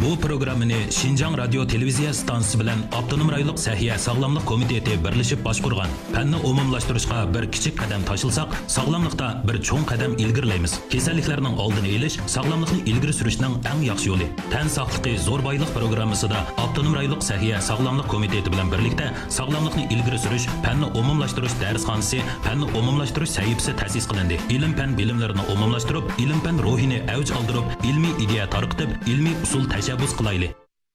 Bu programmani Şinjan Radyo Televiziya stansiyasi bilan Avtonom rayonluq Sahiya Sağlamlıq Komiteti birlashib boshqurgan. Fanni umumlashtirishga bir kichik qadam tashilsaq, sog'lomlikda bir cho'ng qadam ilgirlaymiz. Kasalliklarning oldini olish sog'lomlikni ilgari surishning eng yaxshi yo'li. Tan sog'ligi zo'r boylik programmasida Avtonom rayonluq Sahiya Sağlamlıq Komiteti bilan birlikda sog'lomlikni ilgari surish, fanni umumlashtirish darsxonasi, fanni umumlashtirish sahifasi ta'sis qilindi. Ilm-fan bilimlarini umumlashtirib, ilm-fan ruhini avj oldirib, ilmiy ideya tarqitib, ilmiy usul tashabbus qilayli.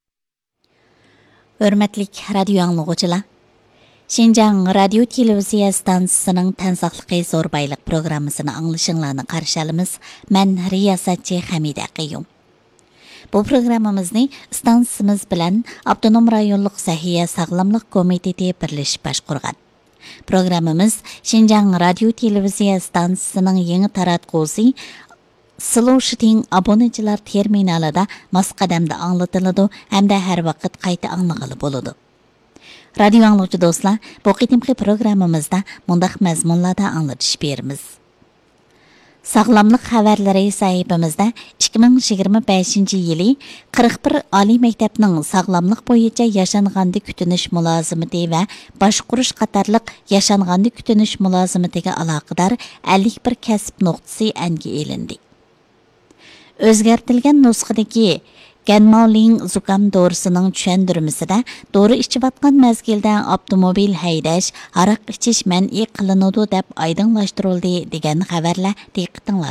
Hörmətlik radio anlıqçılar. Şinjan Radio Televiziya stansiyasining Tansoqligi zo'r boylik programmasini anglashinglarni qarshi olamiz. Men riyosatchi Hamida Aqiyum. Bu programmamizni stansiyamiz bilan Avtonom rayonluq Sahiya Sağlamlıq Komiteti birlashib boshqurgan. Programmamiz Şinjan Radio Televiziya stansiyasining yangi taratqusi Slow-Shooting abonechilar terminalida mos qadamda anglatiladi hamda har vaqt qayta anglag'ili bo'ladi. Radio anglag'uchi do'stlar, bu qitimqi programmamizda mundaq mazmunlarda anglatish beramiz. Sog'lomlik xabarlari sahifamizda 2025-yili 41 oliy maktabning sog'lomlik bo'yicha yashangandik kutinish mulozimati va boshqurish qatorliq yashangandik kutinish mulozimatiga aloqador 51 kasb nuqtasi anga elindi. O'zgartirilgan nusxadagi Ganmoling zukam dorisining tushuntirmasida dori ichayotgan mezgilda avtomobil haydash, aroq ichish man'iy qilinadi deb oydinlashtirildi degan xabarlar diqqatingizga